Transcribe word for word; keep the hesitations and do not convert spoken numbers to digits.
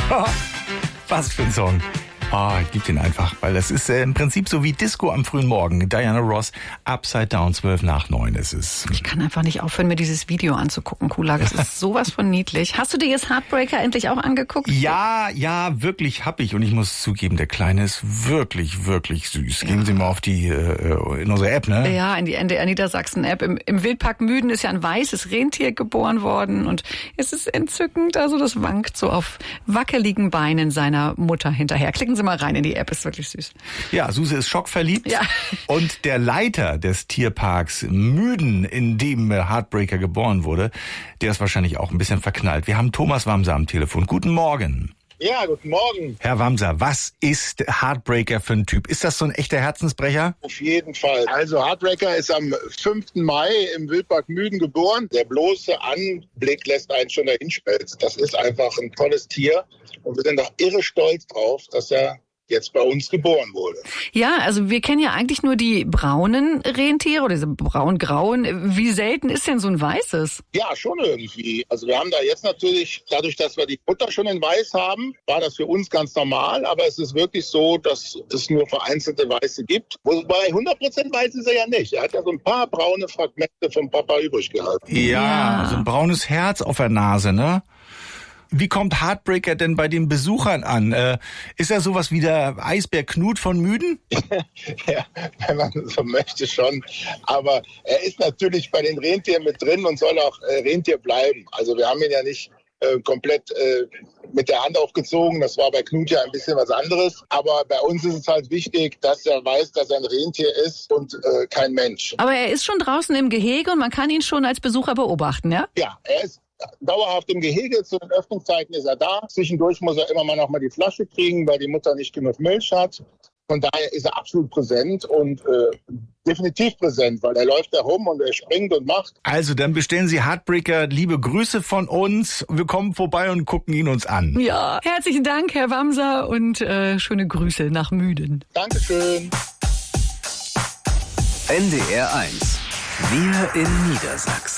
Was für ein Song. Oh, ich liebe den einfach, weil das ist äh, im Prinzip so wie Disco am frühen Morgen. Diana Ross, Upside Down, zwölf nach neun ist es. Ich kann einfach nicht aufhören, mir dieses Video anzugucken, Kulak. Das ist sowas von niedlich. Hast du dir jetzt Heartbreaker endlich auch angeguckt? Ja, ja, wirklich hab ich. Und ich muss zugeben, der Kleine ist wirklich, wirklich süß. Ja. Gehen Sie mal auf die, äh, in unsere App, ne? Ja, in die N D R Niedersachsen-App. Im, Im Wildpark Müden ist ja ein weißes Rentier geboren worden. Und es ist entzückend. Also das wankt so auf wackeligen Beinen seiner Mutter hinterher. Klicken Sie mal rein in die App, ist wirklich süß. Ja, Suse ist schockverliebt. Ja. Und der Leiter des Tierparks Müden, in dem Heartbreaker geboren wurde, der ist wahrscheinlich auch ein bisschen verknallt. Wir haben Thomas Wamser am Telefon. Guten Morgen. Ja, guten Morgen. Herr Wamser, was ist Heartbreaker für ein Typ? Ist das so ein echter Herzensbrecher? Auf jeden Fall. Also Heartbreaker ist am fünften Mai im Wildpark Müden geboren. Der bloße Anblick lässt einen schon dahin schmelzen. Das ist einfach ein tolles Tier. Und wir sind auch irre stolz drauf, dass er jetzt bei uns geboren wurde. Ja, also wir kennen ja eigentlich nur die braunen Rentiere oder diese braun-grauen. Wie selten ist denn so ein weißes? Ja, schon irgendwie. Also wir haben da jetzt natürlich, dadurch, dass wir die Mutter schon in weiß haben, war das für uns ganz normal. Aber es ist wirklich so, dass es nur vereinzelte Weiße gibt. Wobei hundert Prozent weiß ist er ja nicht. Er hat ja so ein paar braune Fragmente vom Papa übrig gehalten. Ja, Ja. so ein braunes Herz auf der Nase, ne? Wie kommt Heartbreaker denn bei den Besuchern an? Äh, ist er sowas wie der Eisbär Knut von Müden? Ja, wenn man so möchte schon. Aber er ist natürlich bei den Rentieren mit drin und soll auch äh, Rentier bleiben. Also wir haben ihn ja nicht äh, komplett äh, mit der Hand aufgezogen. Das war bei Knut ja ein bisschen was anderes. Aber bei uns ist es halt wichtig, dass er weiß, dass er ein Rentier ist und äh, kein Mensch. Aber er ist schon draußen im Gehege und man kann ihn schon als Besucher beobachten, ja? Ja, er ist dauerhaft im Gehege. Zu den Öffnungszeiten ist er da. Zwischendurch muss er immer mal noch mal die Flasche kriegen, weil die Mutter nicht genug Milch hat. Von daher ist er absolut präsent und äh, definitiv präsent, weil er läuft da rum und er springt und macht. Also, dann bestellen Sie Heartbreaker. Liebe Grüße von uns. Wir kommen vorbei und gucken ihn uns an. Ja, herzlichen Dank, Herr Wamser, und äh, schöne Grüße nach Müden. Dankeschön. N D R eins. Wir in Niedersachsen.